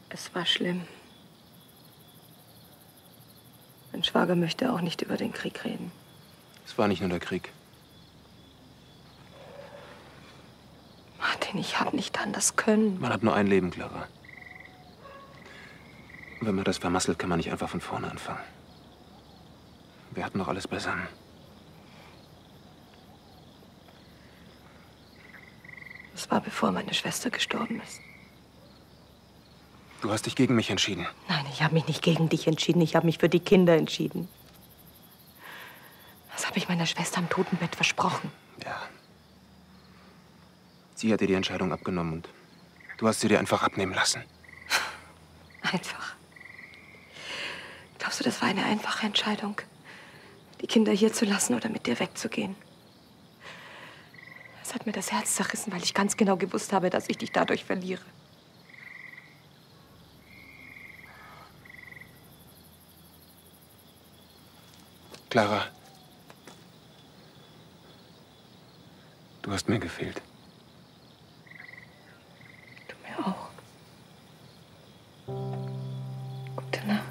Es war schlimm. Mein Schwager möchte auch nicht über den Krieg reden. Es war nicht nur der Krieg. Martin, ich habe nicht anders können. Man hat nur ein Leben, Clara. Und wenn man das vermasselt, kann man nicht einfach von vorne anfangen. Wir hatten doch alles beisammen. Das war, bevor meine Schwester gestorben ist. Du hast dich gegen mich entschieden. Nein, ich habe mich nicht gegen dich entschieden. Ich habe mich für die Kinder entschieden. Das habe ich meiner Schwester am Totenbett versprochen. Ja. Sie hat dir die Entscheidung abgenommen und du hast sie dir einfach abnehmen lassen. Einfach. Glaubst du, das war eine einfache Entscheidung? Die Kinder hier zu lassen oder mit dir wegzugehen? Es hat mir das Herz zerrissen, weil ich ganz genau gewusst habe, dass ich dich dadurch verliere. Clara. Du hast mir gefehlt. Du mir auch. Gute Nacht.